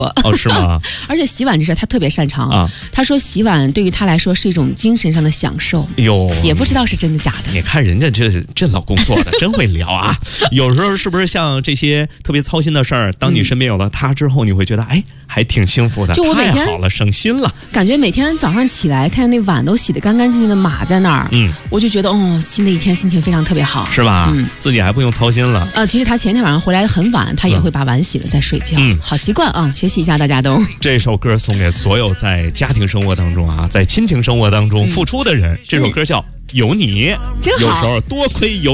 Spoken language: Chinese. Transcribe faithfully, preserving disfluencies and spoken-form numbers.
哦，是吗？ 而且洗碗这事他特别擅长啊。 他说洗碗对于他来说是一种精神上的享受。 哟， 也不知道是真的假的。 你看人家这这老公做的真会聊啊！有时候是不是像这些特别操心的事儿，当你身边有了他之后，你会觉得哎，还挺幸福的。 就我每天太好了，省心了。 感觉每天早上起来看那碗都洗得干干净净的码在那儿，嗯，我就觉得哦，新的一天心情非常特别好， 是吧？嗯，自己还不用操心了。 呃，其实他前天晚上回来很晚，他也会把碗洗了再睡觉。嗯，好习惯啊，学习一下大家都。 这首歌送给所有在家庭生活当中啊，在亲情生活当中付出的人。嗯、这首歌叫《有你》， 真好。 有时候多亏有。